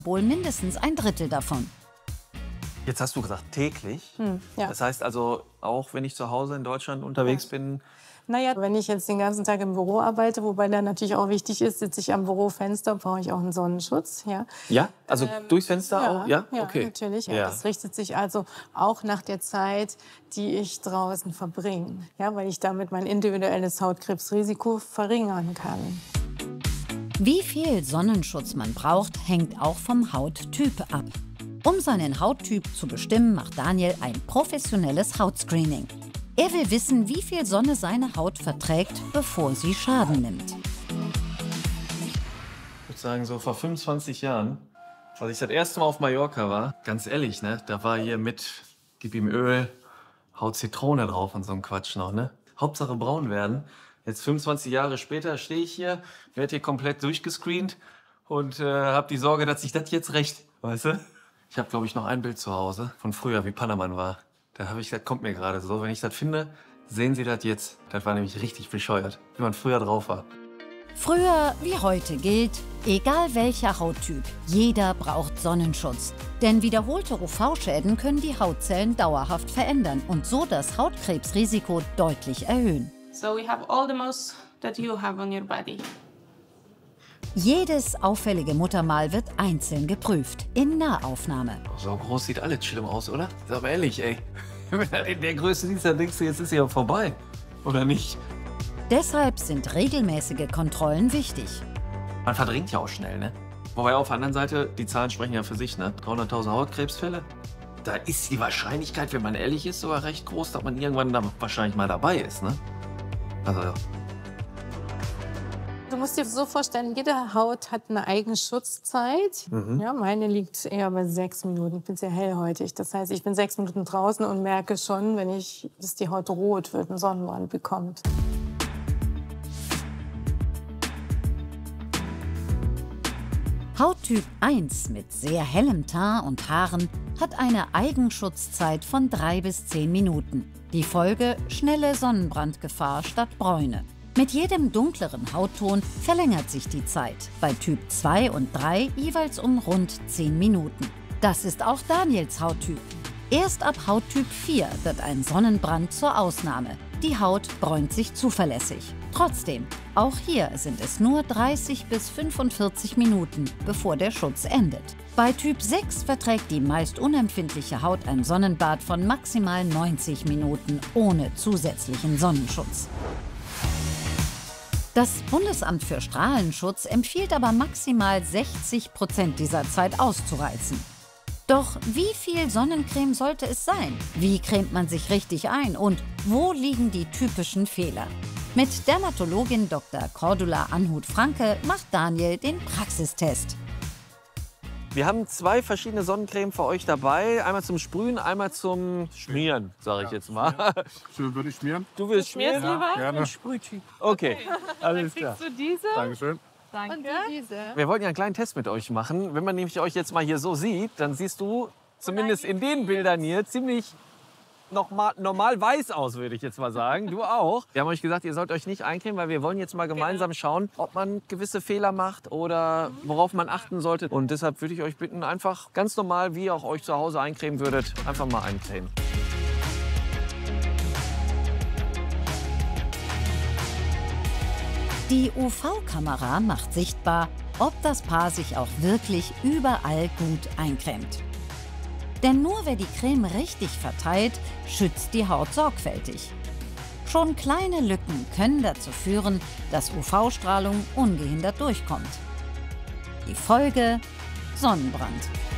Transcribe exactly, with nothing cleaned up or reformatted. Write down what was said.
wohl mindestens ein Drittel davon. Jetzt hast du gesagt, täglich. Hm, ja. Das heißt also, auch wenn ich zu Hause in Deutschland unterwegs Ja. bin. Naja, wenn ich jetzt den ganzen Tag im Büro arbeite, wobei der natürlich auch wichtig ist, sitze ich am Bürofenster, brauche ich auch einen Sonnenschutz. Ja, Ja? Also Ähm, durchs Fenster ja, auch? Ja, ja, okay. natürlich. Ja. Ja. Das richtet sich also auch nach der Zeit, die ich draußen verbringe. Ja, weil ich damit mein individuelles Hautkrebsrisiko verringern kann. Wie viel Sonnenschutz man braucht, hängt auch vom Hauttyp ab. Um seinen Hauttyp zu bestimmen, macht Daniel ein professionelles Hautscreening. Er will wissen, wie viel Sonne seine Haut verträgt, bevor sie Schaden nimmt. Ich würde sagen, so vor fünfundzwanzig Jahren, als ich das erste Mal auf Mallorca war, ganz ehrlich, ne, da war hier mit, gib ihm Öl, haut Zitrone drauf und so ein Quatsch noch, ne? Hauptsache braun werden. Jetzt fünfundzwanzig Jahre später stehe ich hier, werde hier komplett durchgescreent und äh, habe die Sorge, dass sich das jetzt rächt, weißt du? Ich habe, glaube ich, noch ein Bild zu Hause von früher, wie Panama'n war. Da habe ich, das kommt mir gerade so. Wenn ich das finde, sehen Sie das jetzt. Das war nämlich richtig bescheuert, wie man früher drauf war. Früher wie heute gilt, egal welcher Hauttyp, jeder braucht Sonnenschutz. Denn wiederholte U V-Schäden können die Hautzellen dauerhaft verändern und so das Hautkrebsrisiko deutlich erhöhen. So we have all the moles that you have on your body. Jedes auffällige Muttermal wird einzeln geprüft, in Nahaufnahme. So groß sieht alles schlimm aus, oder? Sag mal ehrlich, ey. Wenn du das in der Größe siehst, dann denkst du, jetzt ist sie ja vorbei. Oder nicht? Deshalb sind regelmäßige Kontrollen wichtig. Man verdrängt ja auch schnell, ne? Wobei auf der anderen Seite, die Zahlen sprechen ja für sich, ne? dreihunderttausend Hautkrebsfälle. Da ist die Wahrscheinlichkeit, wenn man ehrlich ist, sogar recht groß, dass man irgendwann da wahrscheinlich mal dabei ist, ne? Also, ja. Du musst dir so vorstellen, jede Haut hat eine eigene Schutzzeit. Mhm. Ja, meine liegt eher bei sechs Minuten. Ich bin sehr hellhäutig. Das heißt, ich bin sechs Minuten draußen und merke schon, wenn ich, dass die Haut rot wird, einen Sonnenbrand bekommt. Hauttyp eins mit sehr hellem Teint und Haaren hat eine Eigenschutzzeit von drei bis zehn Minuten. Die Folge: schnelle Sonnenbrandgefahr statt Bräune. Mit jedem dunkleren Hautton verlängert sich die Zeit, bei Typ zwei und drei jeweils um rund zehn Minuten. Das ist auch Daniels Hauttyp. Erst ab Hauttyp vier wird ein Sonnenbrand zur Ausnahme. Die Haut bräunt sich zuverlässig. Trotzdem, auch hier sind es nur dreißig bis fünfundvierzig Minuten, bevor der Schutz endet. Bei Typ sechs verträgt die meist unempfindliche Haut ein Sonnenbad von maximal neunzig Minuten ohne zusätzlichen Sonnenschutz. Das Bundesamt für Strahlenschutz empfiehlt aber maximal sechzig Prozent dieser Zeit auszureizen. Doch wie viel Sonnencreme sollte es sein? Wie cremt man sich richtig ein? Und wo liegen die typischen Fehler? Mit Dermatologin Doktor Cordula Anhut-Franke macht Daniel den Praxistest. Wir haben zwei verschiedene Sonnencreme für euch dabei. Einmal zum Sprühen, einmal zum Schmieren, sage ich jetzt mal. Schön, würde ich schmieren? Du willst schmieren? lieber? Gerne. Okay, alles klar. Kriegst du diese? Dankeschön. Danke. Und diese? Wir wollten ja einen kleinen Test mit euch machen. Wenn man nämlich euch jetzt mal hier so sieht, dann siehst du zumindest in den Bildern hier ziemlich noch mal, normal weiß aus, würde ich jetzt mal sagen. Du auch. Wir haben euch gesagt, ihr sollt euch nicht eincremen, weil wir wollen jetzt mal gemeinsam schauen, ob man gewisse Fehler macht oder worauf man achten sollte. Und deshalb würde ich euch bitten, einfach ganz normal, wie ihr auch euch zu Hause eincremen würdet, einfach mal eincremen. Die U V-Kamera macht sichtbar, ob das Paar sich auch wirklich überall gut eincremt. Denn nur wer die Creme richtig verteilt, schützt die Haut sorgfältig. Schon kleine Lücken können dazu führen, dass U V-Strahlung ungehindert durchkommt. Die Folge: Sonnenbrand.